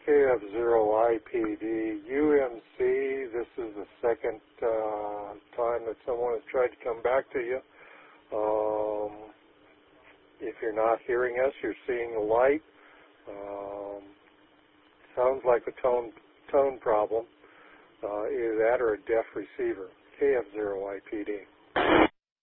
KF0IPD, UMC, this is the second time that someone has tried to come back to you. If you're not hearing us, you're seeing a light. Sounds like a tone problem. Either that or a deaf receiver. KF0IPD.